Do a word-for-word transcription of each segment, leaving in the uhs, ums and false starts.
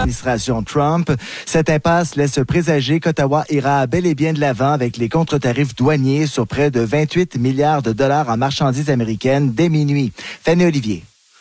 L'administration Trump. Cette impasse laisse présager qu'Ottawa ira bel et bien de l'avant avec les contre-tarifs douaniers sur près de vingt-huit milliards de dollars en marchandises américaines dès minuit. Fanny Olivier.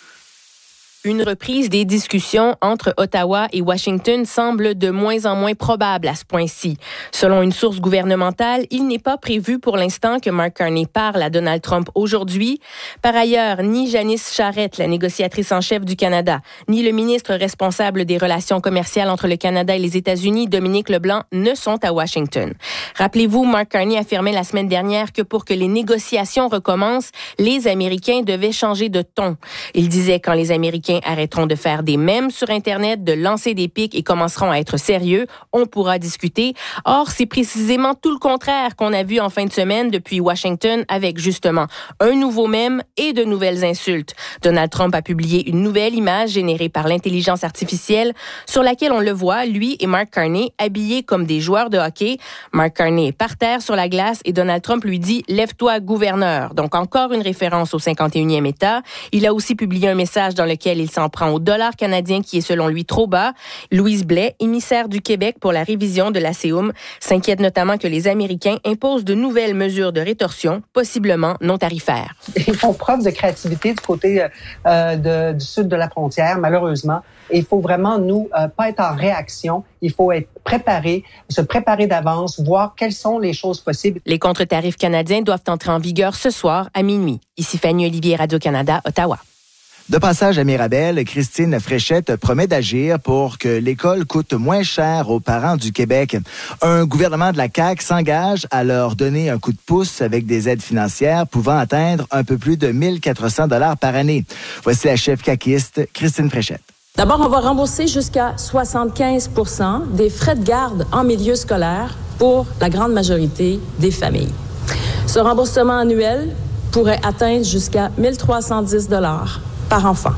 Une reprise des discussions entre Ottawa et Washington semble de moins en moins probable à ce point-ci. Selon une source gouvernementale, il n'est pas prévu pour l'instant que Mark Carney parle à Donald Trump aujourd'hui. Par ailleurs, ni Janice Charette, la négociatrice en chef du Canada, ni le ministre responsable des relations commerciales entre le Canada et les États-Unis, Dominique Leblanc, ne sont à Washington. Rappelez-vous, Mark Carney affirmait la semaine dernière que pour que les négociations recommencent, les Américains devaient changer de ton. Il disait quand les Américains arrêteront de faire des mèmes sur Internet, de lancer des pics et commenceront à être sérieux, on pourra discuter. Or, c'est précisément tout le contraire qu'on a vu en fin de semaine depuis Washington avec justement un nouveau mème et de nouvelles insultes. Donald Trump a publié une nouvelle image générée par l'intelligence artificielle sur laquelle on le voit, lui et Mark Carney, habillés comme des joueurs de hockey. Mark Carney est par terre sur la glace et Donald Trump lui dit « Lève-toi, gouverneur ». Donc encore une référence au cinquante et unième État. Il a aussi publié un message dans lequel il Il s'en prend au dollar canadien qui est selon lui trop bas. Louise Blais, émissaire du Québec pour la révision de l'A C U M, s'inquiète notamment que les Américains imposent de nouvelles mesures de rétorsion, possiblement non tarifaires. Ils font preuve de créativité du côté euh, de, du sud de la frontière, malheureusement. Et il faut vraiment, nous, euh, pas être en réaction. Il faut être préparé, se préparer d'avance, voir quelles sont les choses possibles. Les contre-tarifs canadiens doivent entrer en vigueur ce soir à minuit. Ici Fanny Olivier, Radio-Canada, Ottawa. De passage à Mirabel, Christine Fréchette promet d'agir pour que l'école coûte moins cher aux parents du Québec. Un gouvernement de la C A Q s'engage à leur donner un coup de pouce avec des aides financières pouvant atteindre un peu plus de mille quatre cents dollars par année. Voici la chef caquiste, Christine Fréchette. D'abord, on va rembourser jusqu'à soixante-quinze pour cent des frais de garde en milieu scolaire pour la grande majorité des familles. Ce remboursement annuel pourrait atteindre jusqu'à mille trois cent dix dollars par enfant.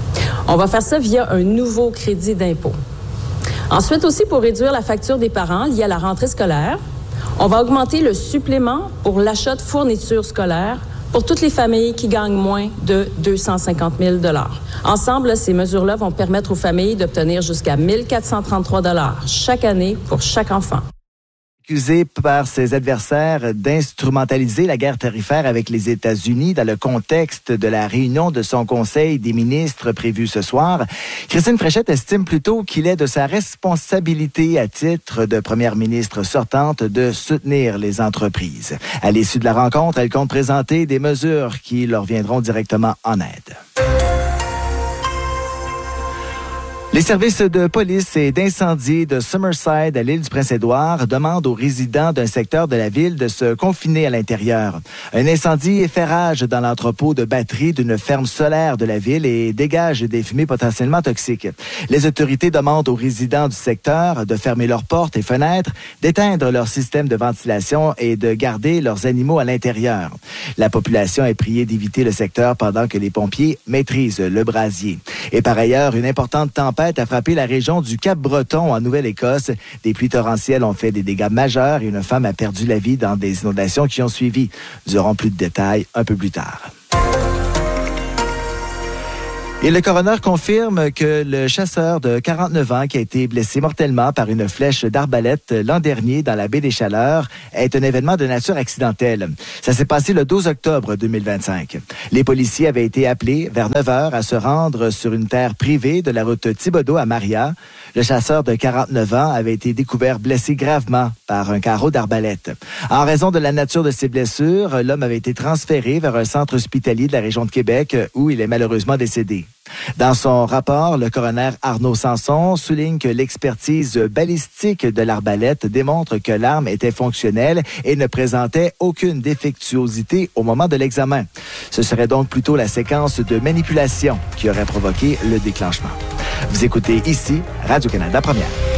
On va faire ça via un nouveau crédit d'impôt. Ensuite aussi, pour réduire la facture des parents liée à la rentrée scolaire, on va augmenter le supplément pour l'achat de fournitures scolaires pour toutes les familles qui gagnent moins de deux cent cinquante mille dollars. Ensemble, ces mesures-là vont permettre aux familles d'obtenir jusqu'à mille quatre cent trente-trois dollars chaque année pour chaque enfant. Accusé par ses adversaires d'instrumentaliser la guerre tarifaire avec les États-Unis dans le contexte de la réunion de son Conseil des ministres prévue ce soir, Christine Fréchette estime plutôt qu'il est de sa responsabilité à titre de première ministre sortante de soutenir les entreprises. À l'issue de la rencontre, elle compte présenter des mesures qui leur viendront directement en aide. Les services de police et d'incendie de Summerside à l'île du Prince-Édouard demandent aux résidents d'un secteur de la ville de se confiner à l'intérieur. Un incendie fait rage dans l'entrepôt de batterie d'une ferme solaire de la ville et dégage des fumées potentiellement toxiques. Les autorités demandent aux résidents du secteur de fermer leurs portes et fenêtres, d'éteindre leur système de ventilation et de garder leurs animaux à l'intérieur. La population est priée d'éviter le secteur pendant que les pompiers maîtrisent le brasier. Et par ailleurs, une importante tempête a frappé la région du Cap-Breton en Nouvelle-Écosse. Des pluies torrentielles ont fait des dégâts majeurs et une femme a perdu la vie dans des inondations qui ont suivi. Nous aurons plus de détails un peu plus tard. Et le coroner confirme que le chasseur de quarante-neuf ans qui a été blessé mortellement par une flèche d'arbalète l'an dernier dans la baie des Chaleurs est un événement de nature accidentelle. Ça s'est passé le douze octobre deux mille vingt-cinq. Les policiers avaient été appelés vers neuf heures à se rendre sur une terre privée de la route Thibodaux à Maria. Le chasseur de quarante-neuf ans avait été découvert blessé gravement par un carreau d'arbalète. En raison de la nature de ses blessures, l'homme avait été transféré vers un centre hospitalier de la région de Québec où il est malheureusement décédé. Dans son rapport, le coroner Arnaud Sanson souligne que l'expertise balistique de l'arbalète démontre que l'arme était fonctionnelle et ne présentait aucune défectuosité au moment de l'examen. Ce serait donc plutôt la séquence de manipulation qui aurait provoqué le déclenchement. Vous écoutez ici Radio-Canada Première.